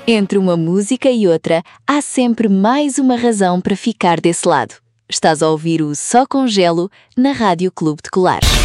Entre uma música e outra, há sempre mais uma razão para ficar desse lado. Estás a ouvir o Só com Gelo na Rádio Clube de Colares.